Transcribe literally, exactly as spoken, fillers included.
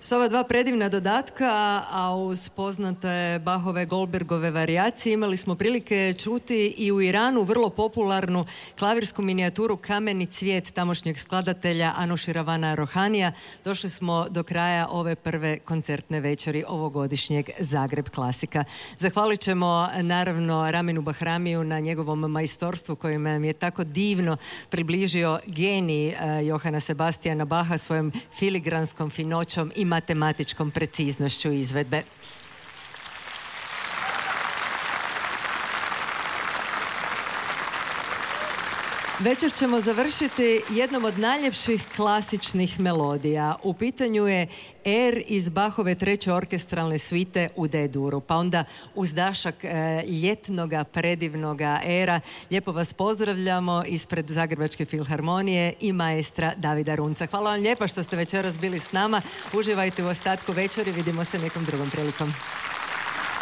S ova dva predivna dodatka, a uz poznate Bachove Goldbergove varijacije imali smo prilike čuti i u Iranu vrlo popularnu klavirsku minijaturu Kameni cvijet tamošnjeg skladatelja Anuširavana Rohanija. Došli smo do kraja ove prve koncertne večeri ovogodišnjeg Zagreb klasika. Zahvalit ćemo naravno Raminu Bahramiju na njegovom majstorstvu kojim nam je tako divno približio genij uh, Johana Sebastijana Baha svojom filigranskom finoćom i matematičkom preciznošću izvedbe. Večer ćemo završiti jednom od najljepših klasičnih melodija. U pitanju je Er iz Bachove treće orkestralne svite u D-duru. Pa onda uzdašak e, ljetnoga, predivnoga Era. Lijepo vas pozdravljamo ispred Zagrebačke filharmonije i maestra Davida Runca. Hvala vam lijepa što ste večeras bili s nama. Uživajte u ostatku večeri. Vidimo se nekom drugom prilikom.